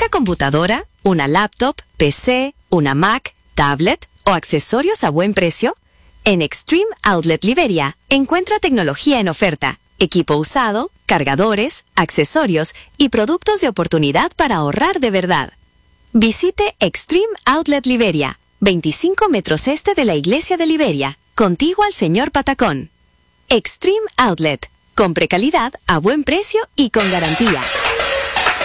Busca computadora, una laptop, PC, una Mac, tablet o accesorios a buen precio. En Extreme Outlet Liberia encuentra tecnología en oferta, equipo usado, cargadores, accesorios y productos de oportunidad para ahorrar de verdad. Visite Extreme Outlet Liberia, 25 metros este de la Iglesia de Liberia, contiguo al Señor Patacón. Extreme Outlet. Compre calidad a buen precio y con garantía.